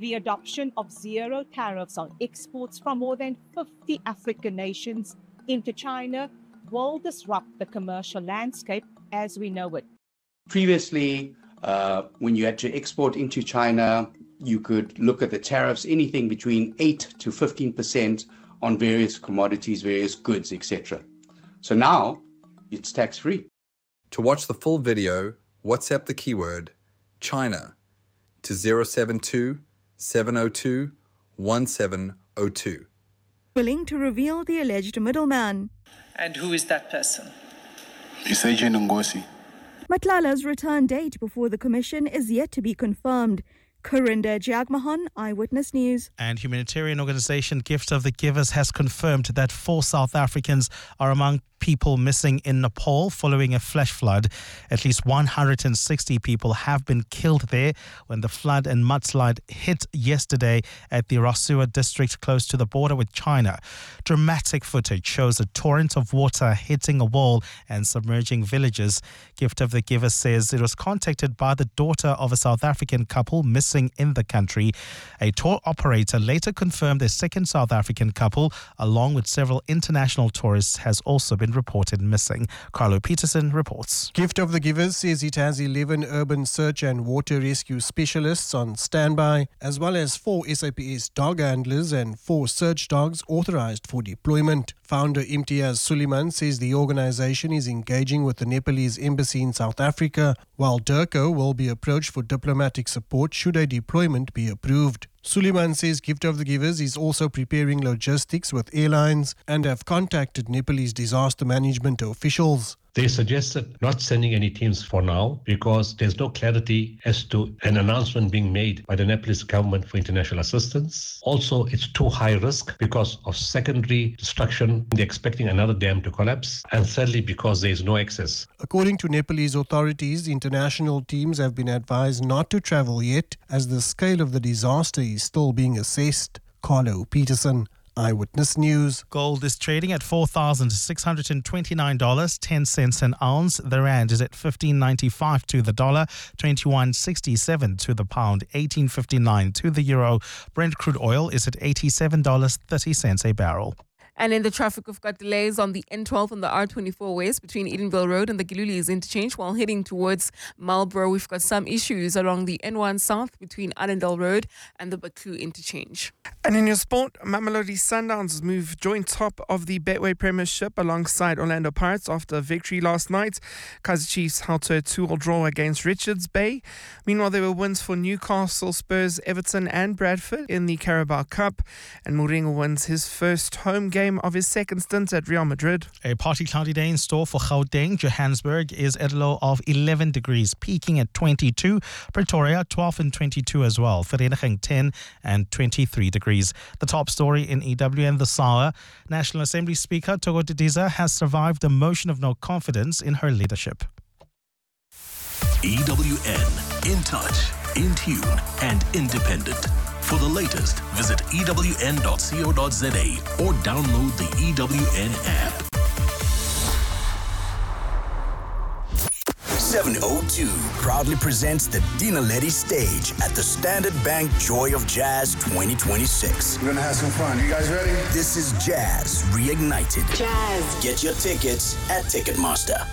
The adoption of zero tariffs on exports from more than 50 African nations into China will disrupt the commercial landscape as we know it. Previously, when you had to export into China, you could look at the tariffs, anything between 8 to 15% on various commodities, various goods, etc. So now it's tax-free. To watch the full video, WhatsApp the keyword China to 072 702 1702. Willing to reveal the alleged middleman. And who is that person? It's Agent Ngosi. Matlala's return date before the commission is yet to be confirmed. Kurinda Jagmohan, Eyewitness News. And humanitarian organisation Gift of the Givers has confirmed that 4 South Africans are among people missing in Nepal following a flash flood. At least 160 people have been killed there when the flood and mudslide hit yesterday at the Rasua district close to the border with China. Dramatic footage shows a torrent of water hitting a wall and submerging villages. Gift of the Givers says it was contacted by the daughter of a South African couple missing in the country. A tour operator later confirmed a second South African couple, along with several international tourists, has also been reported missing. Carlo Peterson reports. Gift of the Givers says it has 11 urban search and water rescue specialists on standby, as well as 4 SAPS dog handlers and 4 search dogs authorized for deployment. Founder Imtiaz Suleiman says the organization is engaging with the Nepalese embassy in South Africa, while DIRCO will be approached for diplomatic support should a deployment be approved. Suleiman says Gift of the Givers is also preparing logistics with airlines and have contacted Nepalese disaster management officials. They suggested not sending any teams for now because there's no clarity as to an announcement being made by the Nepalese government for international assistance. Also, it's too high risk because of secondary destruction. They're expecting another dam to collapse. And thirdly, because there is no access. According to Nepalese authorities, international teams have been advised not to travel yet as the scale of the disaster is still being assessed. Carlo Peterson, Eyewitness News. Gold is trading at $4,629.10 an ounce. The rand is at 15.95 to the dollar, 21.67 to the pound, 18.59 to the euro. Brent crude oil is at $87.30 a barrel. And in the traffic, we've got delays on the N12 and the R24 West between Edenville Road and the Giluli's interchange. While heading towards Marlborough, we've got some issues along the N1 South between Allendale Road and the Baklu interchange. And in your sport, Mamelodi Sundowns move joint top of the Betway Premiership alongside Orlando Pirates after a victory last night. Kaizer Chiefs held to a 2-2 draw against Richards Bay. Meanwhile, there were wins for Newcastle, Spurs, Everton and Bradford in the Carabao Cup. And Mourinho wins his first home game of his second stint at Real Madrid. A partly cloudy day in store for Gauteng. Johannesburg is at a low of 11 degrees, peaking at 22. Pretoria, 12 and 22 as well. Vereeniging, 10 and 23 degrees. The top story in EWN this hour. National Assembly Speaker Togo Didiza has survived a motion of no confidence in her leadership. EWN, in touch, in tune and independent. For the latest, visit ewn.co.za or download the EWN app. 702 proudly presents the Dinaledi stage at the Standard Bank Joy of Jazz 2026. We're gonna have some fun. You guys ready? This is Jazz Reignited. Jazz. Get your tickets at Ticketmaster.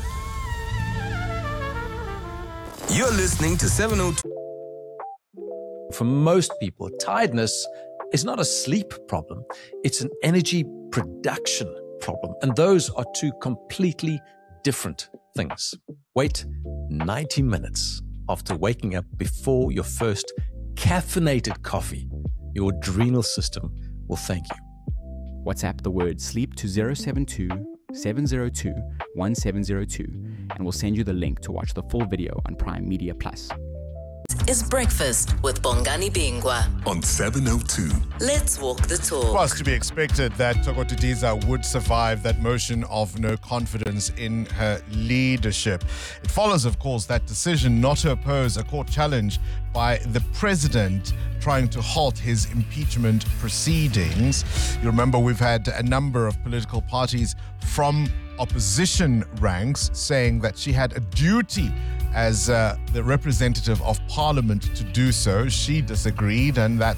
You're listening to 702. For most people, tiredness is not a sleep problem. It's an energy production problem. And those are two completely different things. Wait 90 minutes after waking up before your first caffeinated coffee. Your adrenal system will thank you. WhatsApp the word sleep to 072 702 1702 and we'll send you the link to watch the full video on Prime Media Plus. Is Breakfast with Bongani Bingwa on 702. Let's walk the talk. It was to be expected that Togo Didiza would survive that motion of no confidence in her leadership. It follows, of course, that decision not to oppose a court challenge by the president trying to halt his impeachment proceedings. You remember we've had a number of political parties from opposition ranks saying that she had a duty as the representative of parliament to do so. She disagreed, and that